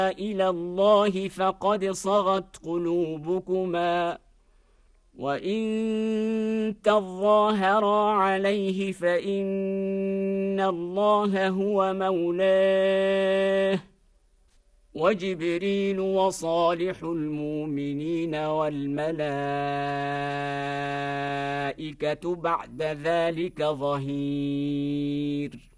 إلى الله فقد صغت قلوبكما، وإن تظاهرا عليه فإن الله هو مولاه، وجبريل وصالح المؤمنين والملائكة بعد ذلك ظهير.